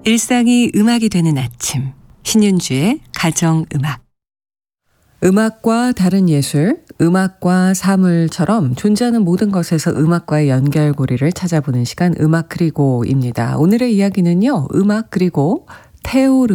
일상이 음악이 되는 아침, 신윤주의 가정음악. 음악과 다른 예술, 음악과 사물처럼 존재하는 모든 것에서 음악과의 연결고리를 찾아보는 시간 음악 그리고입니다. 오늘의 이야기는요. 음악 그리고 테오르